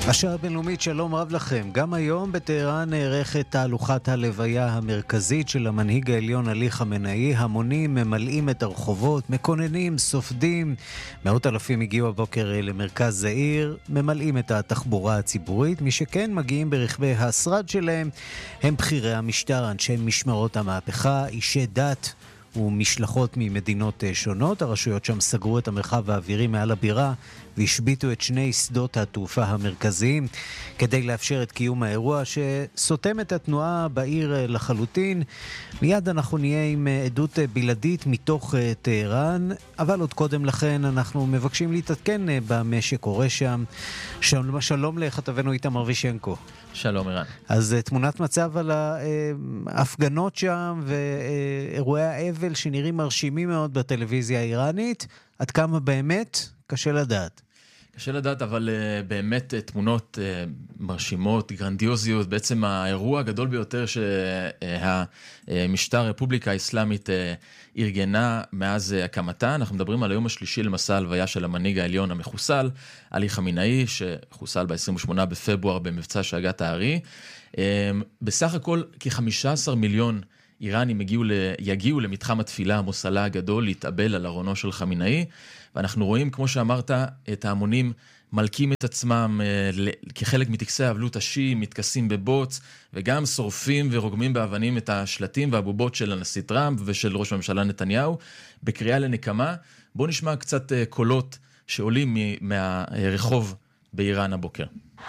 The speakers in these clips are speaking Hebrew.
השעה הבינלאומית, שלום רב לכם. גם היום בטהרן נערכת תהלוכת הלוויה המרכזית של המנהיג העליון עלי חמינאי. המונים ממלאים את הרחובות, מקוננים, סופדים. מאות אלפים הגיעו הבוקר למרכז העיר, ממלאים את התחבורה הציבורית. מי שכן מגיעים ברכבי השרד שלהם הם בכירי המשטר, אנשי משמרות המהפכה, אישי דת ומשלחות ממדינות שונות. הרשויות שם סגרו את המרחב האווירי מעל הבירה והשביתו את שני שדות התעופה המרכזיים כדי לאפשר את קיום האירוע שסותם את התנועה בעיר לחלוטין. מיד אנחנו נהיה עם עדות בלעדית מתוך טהרן, אבל עוד קודם לכן אנחנו מבקשים להתעדכן במה שקורה שם. שלום לכתבנו איתמר וישנקו. שלום ערן. אז תמונת מצב על ההפגנות שם ואירועי האבל שנראים מרשימים מאוד בטלוויזיה האיראנית. עד כמה באמת? קשה לדעת. קשה לדעת, אבל באמת תמונות מרשימות, גרנדיוזיות. בעצם האירוע הגדול ביותר שהמשטר הרפובליקה האסלאמית ארגנה מאז הקמתה. אנחנו מדברים על היום השלישי למסע הלוויה של המנהיג העליון המחוסל, עלי חמינאי, שחוסל ב-28 בפברואר במבצע שאגת הארי. בסך הכל כ-15 מיליון איראנים יגיעו למתחם התפילה המוסלה הגדול להתאבל על ארונו של חמינאי, ואנחנו רואים, כמו שאמרת, את ההמונים מלקים את עצמם כחלק מטקסי האבלות השיעי, מתכסים בבוץ, וגם שורפים ורוגמים באבנים את השלטים והבובות של הנשיא טראמפ ושל ראש הממשלה נתניהו, בקריאה לנקמה. בואו נשמע קצת קולות שעולים מהרחוב באיראן הבוקר.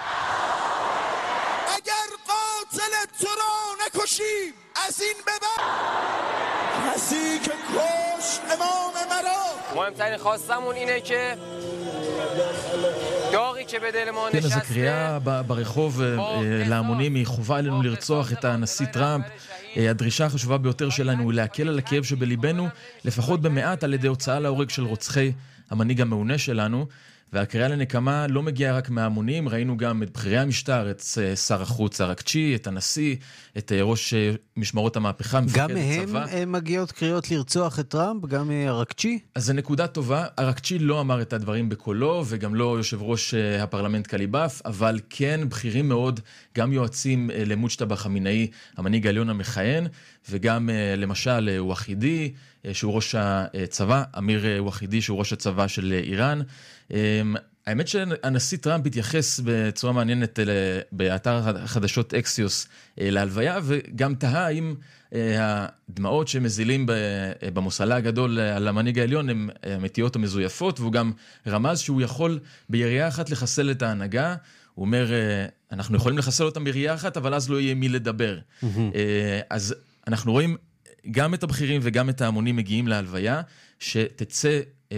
اگر قاتل تو را نکشیم از این به بعد کسی که کشت امام مرا مهمترین خواستمون اینه که داغی که به دل ما כן, אז نشسته הקריאה ברחוב להמונים היא חובה עלינו לרצוח את הנשיא טראמפ. הדרישה החשובה ביותר שלנו היא להקל על הכאב שבליבנו, לפחות במעט על ידי הוצאה להורג של רוצחי המנהיג המעונה שלנו. והקריאה לנקמה לא מגיעה רק מההמונים, ראינו גם את בכירי המשטר, את שר החוץ ארקצ'י, את הנשיא, את ראש משמרות המהפכה, מפקד הצבא. גם מהם מגיעות קריאות לרצוח את טראמפ, גם ארקצ'י? אז זו נקודה טובה. ארקצ'י לא אמר את הדברים בקולו, וגם לא יושב ראש הפרלמנט קליבאף, אבל כן בכירים מאוד, גם יועצים למוג'תבא חמינאי, המנהיג העליון המכהן, וגם למשל וחידי, שהוא ראש הצבא, אמיר וחידי, שהוא ראש הצבא של איראן. האמת שהנשיא טראמפ התייחס בצורה מעניינת באתר החדשות אקסיוס להלוויה, וגם תהה האם הדמעות שמזילים במוסלה הגדול על המנהיג העליון הן אמיתיות או מזויפות, והוא גם רמז שהוא יכול בירייה אחת לחסל את ההנהגה. הוא אומר, אנחנו יכולים לחסל אותם בירייה אחת, אבל אז לא יהיה מי לדבר. אז אנחנו רואים גם את הבכירים וגם את ההמונים מגיעים להלוויה, שתצא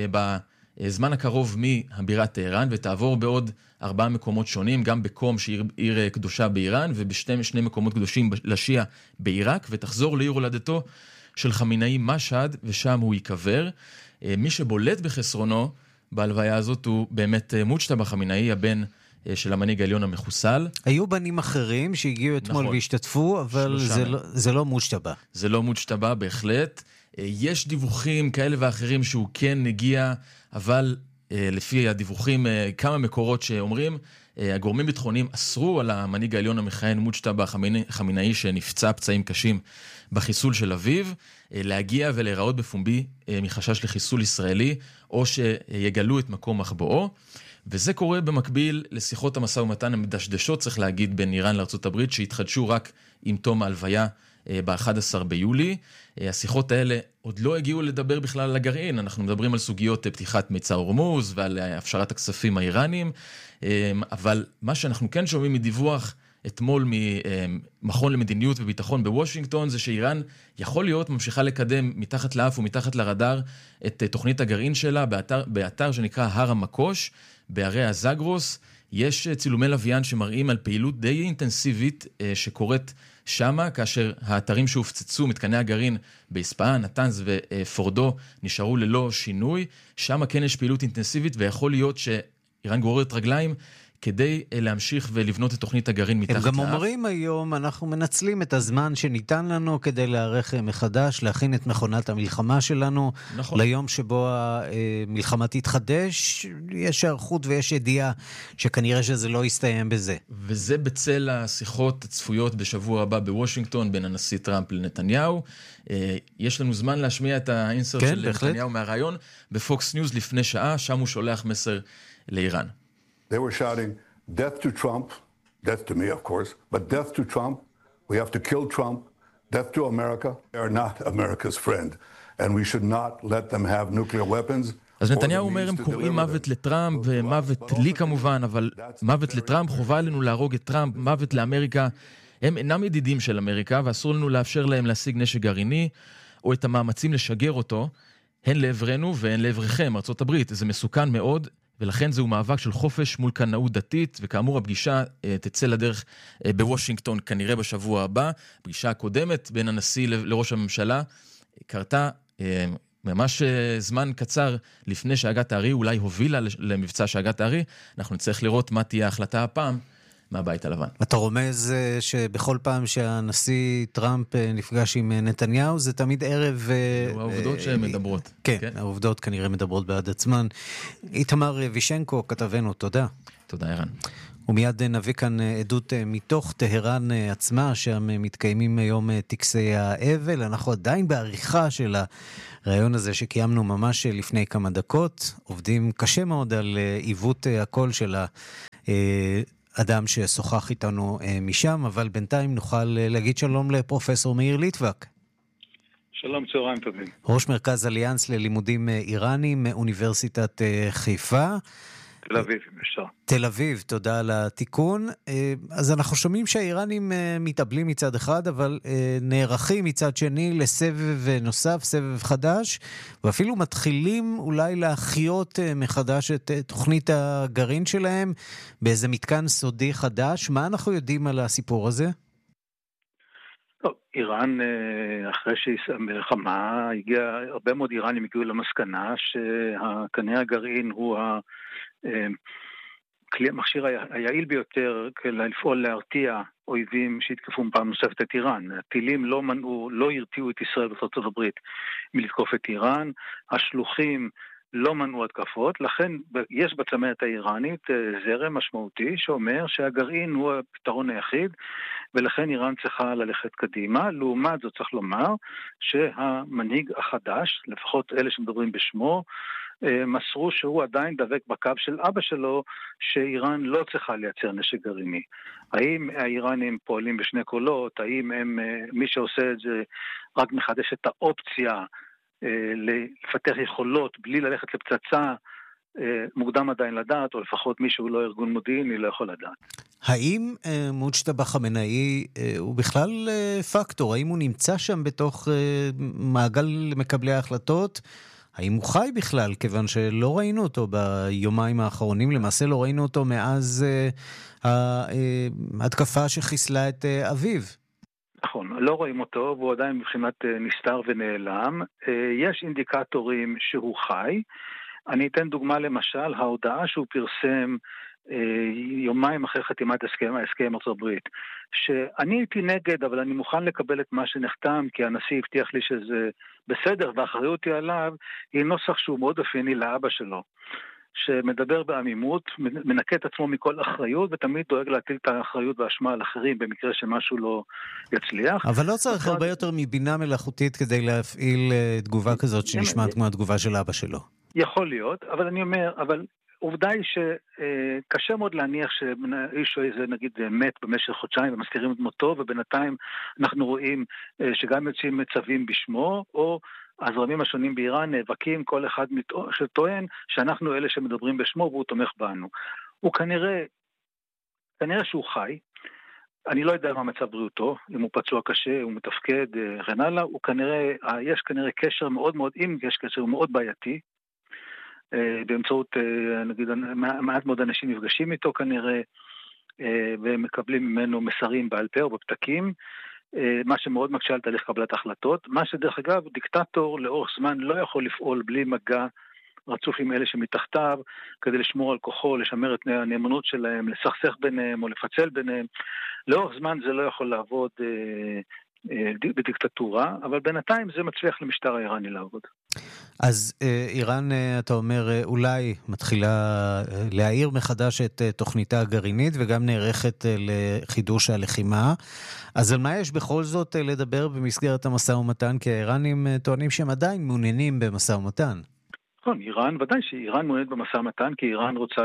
בזמן הקרוב מהבירת טהרן, ותעבור בעוד 4 מקומות שונים, גם בקום שעיר קדושה באיראן, ובשני מקומות קדושים לשיעה בעיראק, ותחזור לעיר הולדתו של חמינאי משהד, ושם הוא ייקבר. מי שבולט בחסרונו בהלוויה הזאת הוא באמת מוג'תבא חמינאי, הבן של המנהיג העליון המחוסל. היו בנים אחרים שהגיעו אתמול והשתתפו, אבל זה לא מוג'תבא. זה לא מוג'תבא, בהחלט. יש דיווחים כאלה ואחרים שהוא כן הגיע, אבל לפי הדיווחים, כמה מקורות שאומרים, הגורמים ביטחוניים אסרו על המנהיג העליון המכהן מוג'תבא חמינאי, שנפצע פצעים קשים בחיסול של אביו, להגיע ולהיראות בפומבי מחשש לחיסול ישראלי, או שיגלו את מקום מחבואו. וזה קורה במקביל לשיחות המשא ומתן המדשדשות, צריך להגיד, בין איראן לארצות הברית, שהתחדשו רק עם תום ההלוויה ב-11 ביולי. השיחות האלה עוד לא הגיעו לדבר בכלל על הגרעין, אנחנו מדברים על סוגיות פתיחת מצר הורמוז ועל הפשרת הכספים האיראנים, אבל מה שאנחנו כן שומעים מדיווח אתמול ממכון למדיניות וביטחון בוושינגטון, זה שאיראן יכול להיות ממשיכה לקדם מתחת לאף ומתחת לרדאר את תוכנית הגרעין שלה באתר שנקרא הר המקוש, בערי הזגרוס. יש צילומי לוויין שמראים על פעילות די אינטנסיבית שקורית שמה, כאשר האתרים שהופצצו, מתקני הגרעין באספהאן, נתנז ופורדו, נשארו ללא שינוי. שמה כן יש פעילות אינטנסיבית, ויכול להיות שאיראן גוררת רגליים, כדי להמשיך ולבנות את תוכנית הגרעין מתחת לאף. הם גם אומרים היום, אנחנו מנצלים את הזמן שניתן לנו כדי להיערך מחדש, להכין את מכונת המלחמה שלנו, נכון. ליום שבו המלחמה תתחדש, יש הערכות ויש ידיעה שכנראה שזה לא יסתיים בזה. וזה בצל השיחות הצפויות בשבוע הבא בוושינגטון, בין הנשיא טראמפ לנתניהו. יש לנו זמן להשמיע את האינסרט כן, של בהחלט. נתניהו מהרעיון בפוקס ניוז לפני שעה, שם הוא שולח מסר לאיראן. They were shouting, death to Trump, death to me, of course, but death to Trump. We have to kill Trump. Death to America. They are not America's friend, and we should not let them have nuclear weapons. אז נתניהו אומר, הם קוראים מוות לטראמפ, ומוות לי כמובן, אבל מוות לטראמפ, חובה עלינו להרוג את טראמפ, מוות לאמריקה. הם אינם ידידים של אמריקה, ואסור לנו לאפשר להם להשיג נשק גרעיני, או את המאמצים לשגר אותו, הן לעברנו והן לעברכם, ארצות הברית. זה מסוכן מאוד, ולכן זהו מאבק של חופש מול קנאות דתית, וכאמור הפגישה תצא לדרך בוושינגטון כנראה בשבוע הבא. הפגישה הקודמת בין הנשיא לראש הממשלה קרתה ממש זמן קצר לפני שהגת הארי, אולי הובילה למבצע שהגת הארי. אנחנו נצטרך לראות מה תהיה ההחלטה הפעם מהבית הלבן. אתה רומז שבכל פעם שהנשיא טראמפ נפגש עם נתניהו, זה תמיד ערב... העובדות שהן מדברות. כן, העובדות כנראה מדברות בעד עצמן. איתמר וישנקו, כתבנו, תודה. תודה, ערן. ומיד נביא כאן עדות מתוך טהרן עצמה, שם מתקיימים היום טקסי האבל. אנחנו עדיין בעריכה של הרעיון הזה שקיימנו ממש לפני כמה דקות. עובדים קשה מאוד על עיוות הקול של אדם ששוחח איתנו משם, אבל בינתיים נוכל להגיד שלום לפרופסור מאיר ליטבק. שלום, צהריים טובים. ראש מרכז אליאנס ללימודים איראנים מאוניברסיטת חיפה. תל אביב, אפשר. תל אביב, תודה על התיקון. אז אנחנו שומעים שהאיראנים מתאבלים מצד אחד, אבל נערכים מצד שני לסבב נוסף, סבב חדש, ואפילו מתחילים אולי להחיות מחדש את תוכנית הגרעין שלהם באיזה מתקן סודי חדש. מה אנחנו יודעים על הסיפור הזה? טוב, איראן, אחרי שהיא מלחמה, הרבה מאוד איראנים הגיעו למסקנה שכנראה הגרעין הוא המכשיר היעיל ביותר לפעול להרתיע אויבים שהתקפו פעם נוספת את איראן. הטילים לא הרתיעו את ישראל וארצות הברית מלתקוף את איראן, השלוחים לא מנעו התקפות, לכן יש בצמרת האיראנית זרם משמעותי שאומר שהגרעין הוא הפתרון היחיד, ולכן איראן צריכה ללכת קדימה. לעומת זאת צריך לומר שהמנהיג החדש, לפחות אלה שמדברים בשמו, מסרו שהוא עדיין דבק בקו של אבא שלו, שאיראן לא צריכה לייצר נשק גרעיני. האם האיראנים פועלים בשני קולות? האם מי שעושה את זה רק מחדש את האופציה לפתח יכולות בלי ללכת לפצצה, מוקדם עדיין לדעת, או לפחות מישהו לא ארגון מודיעיני לא יכול לדעת. האם מוג'תבא חמינאי הוא בכלל פקטור? האם הוא נמצא שם בתוך מעגל מקבלי ההחלטות? האם הוא חי בכלל? כיוון שלא ראינו אותו ביומיים האחרונים, למעשה לא ראינו אותו מאז ההתקפה שחיסלה את אביו. נכון, לא רואים אותו, והוא עדיין מבחינת נסתר ונעלם. יש אינדיקטורים שהוא חי. אני אתן דוגמה למשל, ההודעה שהוא פרסם יומיים אחרי חתימת ההסכם ארצות הברית, שאני הייתי נגד, אבל אני מוכן לקבל את מה שנחתם, כי הנשיא הבטיח לי שזה בסדר, והאחריות היא עליו, היא נוסח שהוא מאוד אופייני לאבא שלו, שמדבר בעמימות, מנקה את עצמו מכל אחריות, ותמיד דואג להטיל את האחריות והאשמה על אחרים, במקרה שמשהו לא יצליח. אבל לא צריך הרבה יותר מבינה מלאכותית כדי להפעיל תגובה כזאת שנשמעת כמו התגובה של אבא שלו. יכול להיות, אבל אני אומר, אבל עובדה היא שקשה מאוד להניח שאיש איזה נגיד מת במשך חודשיים ומסתירים את מותו, ובינתיים אנחנו רואים שגם יוצאים מצווים בשמו, או הזרמים השונים באיראן נאבקים, כל אחד שטוען שאנחנו אלה שמדברים בשמו והוא תומך בנו. הוא כנראה שהוא חי, אני לא יודע מה מצב בריאותו, אם הוא פצוע קשה, הוא מתפקד, וכן הלאה, יש כנראה קשר מאוד מאוד, אם יש קשר מאוד בעייתי, באמצעות, נגיד, מעט מאוד אנשים נפגשים איתו כנראה, ומקבלים ממנו מסרים בעל פה או בפתקים, מה שמאוד מקשה על תהליך קבלת החלטות, מה שדרך אגב, דיקטטור לאורך זמן לא יכול לפעול בלי מגע רצוף עם אלה שמתחתיו, כדי לשמור על כוחו, לשמר את הנאמנות שלהם, לסכסך ביניהם או לפצל ביניהם. לאורך זמן זה לא יכול לעבוד בדיקטטורה, אבל בינתיים זה מצליח למשטר האיראני לעבוד. אז איראן, אתה אומר, אולי מתחילה להעיר מחדש את תוכניתה הגרעינית, וגם נערכת לחידוש הלחימה. אז על מה יש בכל זאת לדבר במסגרת המשא ומתן? כי האיראנים טוענים שהם עדיין מעוניינים במשא ומתן. נכון, איראן, ודאי שאיראן מעוניינת במשא ומתן, כי איראן רוצה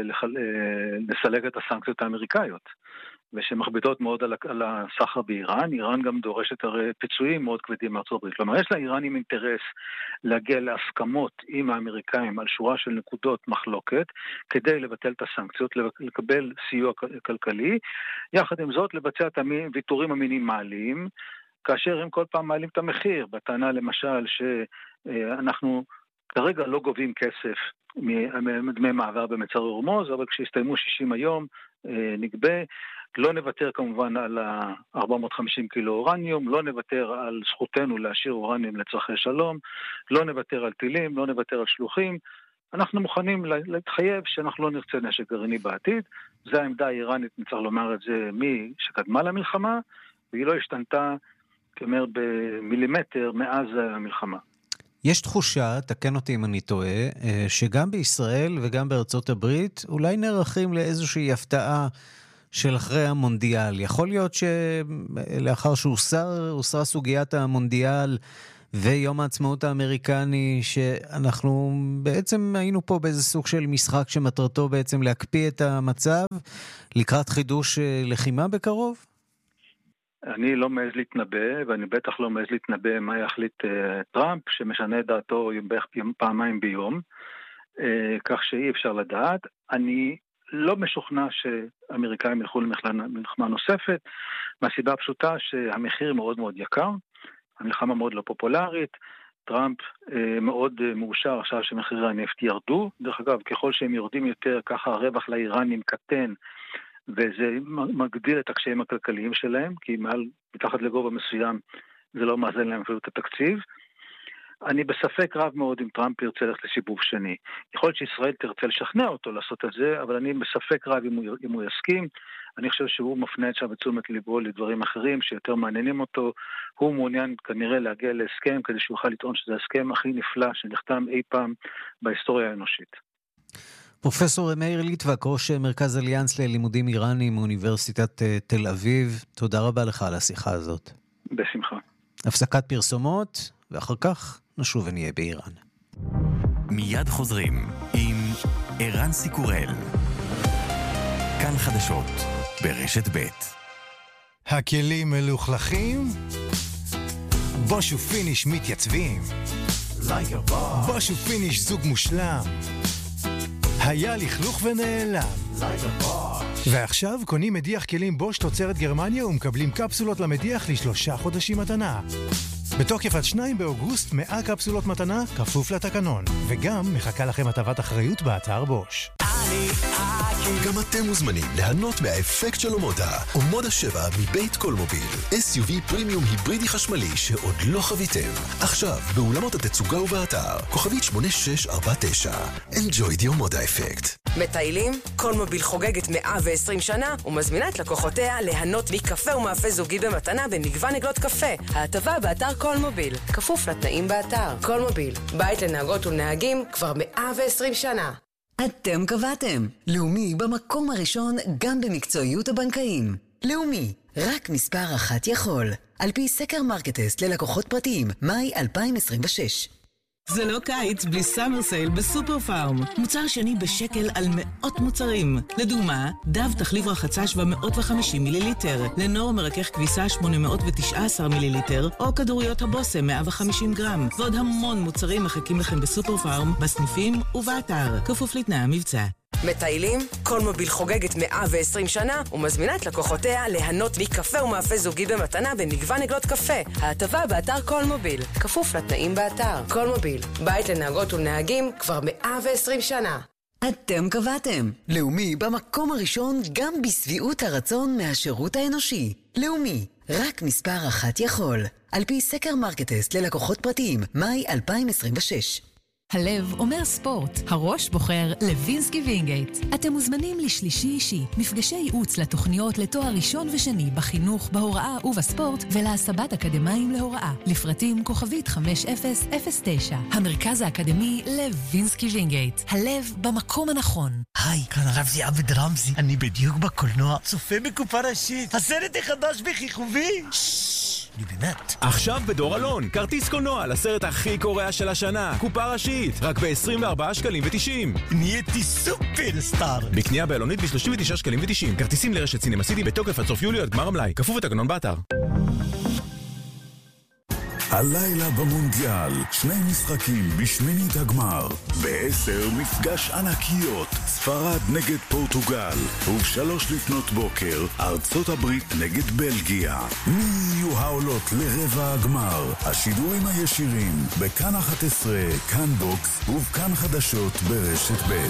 לסלק את הסנקציות האמריקאיות. ושמכבידות מאוד על הסחר באיראן. איראן גם דורשת הרי פיצויים מאוד כבדים מארצות הברית. כלומר, יש לאיראנים אינטרס להגיע להסכמות עם האמריקאים על שורה של נקודות מחלוקת, כדי לבטל את הסנקציות, לקבל סיוע כלכלי, יחד עם זאת לבצע את הוויתורים המינימליים, כאשר הם כל פעם מעלים את המחיר, בטענה למשל שאנחנו כרגע לא גובים כסף מדמי מעבר במצר הורמוז, אבל כשיסתיימו 60 היום נגבה, לא נוותר כמובן על 450 קילו אורניום, לא נוותר על זכותנו להשאיר אורניום לצרכי שלום, לא נוותר על טילים, לא נוותר על שלוחים. אנחנו מוכנים להתחייב שאנחנו לא נרצה נשק גרעיני בעתיד. זו העמדה האיראנית, נצטרך לומר את זה מי שקדמה למלחמה, והיא לא השתנתה, כלומר, במילימטר מאז המלחמה. יש תחושה, תקן אותי אם אני טועה, שגם בישראל וגם בארצות הברית אולי נערכים לאיזושהי הפתעה של אחרי המונדיאל. יכול להיות שלאחר שהוסרה סוגיית המונדיאל ויום העצמאות האמריקני, שאנחנו בעצם היינו פה באיזה סוג של משחק שמטרתו בעצם להקפיא את המצב לקראת חידוש לחימה בקרוב? אני לא מעז להתנבא, ואני בטח לא מעז להתנבא מה יחליט טראמפ, שמשנה את דעתו בערך פעמיים ביום, כך שאי אפשר לדעת. אני לא משוכנע שאמריקאים ילכו למלחמה נוספת, מהסיבה הפשוטה שהמחיר מאוד מאוד יקר, המלחמה מאוד לא פופולרית, טראמפ מאוד מאושר עכשיו שמחירי הנפט ירדו, דרך אגב, ככל שהם יורדים יותר, ככה הרווח לאיראנים קטן, וזה מגדיל את הקשיים הכלכליים שלהם, כי מתחת לגובה מסוים זה לא מאזן להם אפילו את התקציב. אני בספק רב מאוד אם טראמפ ירצה ללכת לסיבוב שני. יכול להיות שישראל תרצה לשכנע אותו לעשות את זה, אבל אני בספק רב אם הוא יסכים. אני חושב שהוא מפנה את תשומת ליבו לדברים אחרים שיותר מעניינים אותו. הוא מעוניין כנראה להגיע להסכם כדי שהוא יוכל לטעון שזה ההסכם הכי נפלא שנחתם אי פעם בהיסטוריה האנושית. פרופסור מאיר ליטבק, ראש מרכז אליאנס ללימודים איראנים מאוניברסיטת תל אביב, תודה רבה לך על השיחה הזאת. בשמחה. הפסקת פרסומות, ואחר כך נשוב ונהיה באיראן. מיד חוזרים עם ערן סיקורל. כאן חדשות ברשת ב'. הכלים מלוכלכים? בוש ופיניש מתייצבים. בוש ופיניש זוג מושלם. היה לכלוך ונעלם. ועכשיו קונים מדיח כלים בוש תוצרת גרמניה ומקבלים קפסולות למדיח ל3 חודשים מתנה. בתוקף עד 2 באוגוסט 100 קפסולות מתנה כפוף לתקנון. וגם מחכה לכם הטבת אחריות באתר בוש. גם אתם מוזמנים ליהנות מהאפקט של אומודה. אומודה 7 מבית קולמוביל. SUV פרימיום היברידי חשמלי שעוד לא חוויתם. עכשיו באולמות התצוגה ובאתר. כוכבית 8649. Enjoy the אומודה אפקט. מטיילים? קולמוביל חוגגת 120 שנה ומזמינה את לקוחותיה ליהנות מקפה ומאפה זוגי במתנה במגוון עגלות קפה. ההטבה באתר קולמוביל. כפוף לתנאים באתר. קולמוביל. בית לנהגות ולנהגים כבר 120 שנה. אתם קבעתם. לאומי במקום הראשון גם במקצועיות הבנקאים. לאומי, רק מספר אחת יכול. על פי סקר מרקטסט ללקוחות פרטיים, מאי 2026. זה לא קיץ בלי סאמר סייל בסופר פארם. מוצר שני בשקל על מאות מוצרים. לדוגמה, דב תחליב רחצה 750 מיליליטר, לנור מרכך כביסה 819 מיליליטר, או כדוריות הבוסם 150 גרם. ועוד המון מוצרים מחכים לכם בסופר פארם, בסניפים ובאתר. כפוף לתנאי המבצע. מטיילים? קולמוביל חוגגת 120 שנה ומזמינה את לקוחותיה ליהנות מקפה ומאפה זוגי במתנה במגוון עגלות קפה. ההטבה באתר קולמוביל. כפוף לתנאים באתר. קולמוביל. בית לנהגות ולנהגים כבר 120 שנה. אתם קבעתם. לאומי במקום הראשון גם בסביעות הרצון מהשירות האנושי. לאומי, רק מספר אחת יכול. על פי סקר מרקטסט ללקוחות פרטיים, מאי 2026. הלב אומר ספורט, הראש בוחר לוינסקי וינגייט. אתם מוזמנים לשלישי אישי, מפגשי ייעוץ לתוכניות לתואר ראשון ושני בחינוך, בהוראה ובספורט, ולהסבת אקדמיים להוראה. לפרטים כוכבית 5009. המרכז האקדמי לוינסקי וינגייט. הלב במקום הנכון. היי, כאן הרב זיאב ודרמזי. אני בדיוק בקולנוע, צופה בקופה ראשית. הסרט החדש בכיכובי. אני באמת. עכשיו בדור אלון, כרטיס קולנוע לסרט הכי קורע של השנה, קופה ראשית, רק ב-24 שקלים ו-90. נהייתי סופרסטאר. בקנייה באלונית ב-39 שקלים ו-90. כרטיסים לרשת סינמה סיטי בתוקף עד סוף יולי עד גמר המלאי. כפוף לתקנון באתר. הלילה במונדיאל, 2 משחקים בשמינית הגמר. ב-10 מפגש ענקיות, ספרד נגד פורטוגל. וב-3 לפנות בוקר, ארצות הברית נגד בלגיה. מי יהיו העולות לרבע הגמר? השידורים הישירים, בכאן 11, כאן בוקס ובכאן חדשות ברשת ב'.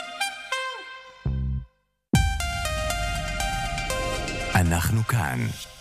אנחנו כאן.